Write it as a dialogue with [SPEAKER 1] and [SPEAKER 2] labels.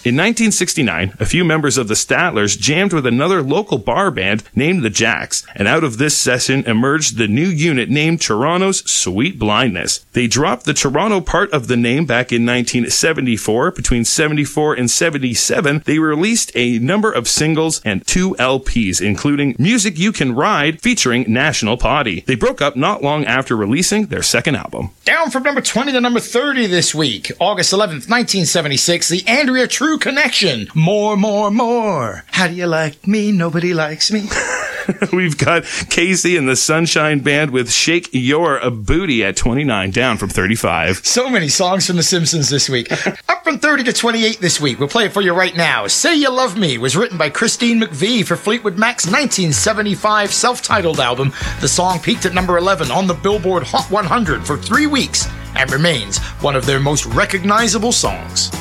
[SPEAKER 1] In 1969, a few members of the Statlers jammed with another local bar band named the Jacks, and out of this session emerged the new unit named Toronto's Sweet Blindness. They dropped the Toronto part of the name back in 1974. Between 74 and 77, they released a number of singles and 2 LPs, including Music You Can Ride featuring National Potty. They broke up not long after releasing their second album.
[SPEAKER 2] Down from number 20 to number 30 this week, August 11th, 1976, the Andrea True Connection. More, more, more. How do you like me? Nobody likes me.
[SPEAKER 1] We've got Casey and the Sunshine Band with Shake Your Booty at 29, down from 35.
[SPEAKER 2] So many songs from The Simpsons this week. Up from 30 to 28 this week. We'll play it for you right now. Say You Love Me was written by Christine McVie for Fleetwood Mac's 1975 self-titled album. The song peaked at number 11 on the Billboard Hot 100 for 3 weeks and remains one of their most recognizable songs.